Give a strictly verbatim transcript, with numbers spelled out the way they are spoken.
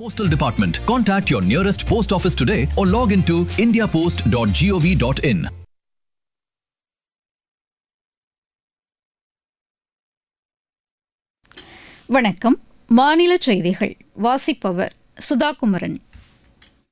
Postal Department. Contact your nearest post office today or log into india post dot gov dot in. வணக்கம். மாநில செய்திகள் வாசிப்பவர் சுதாகுமரன்.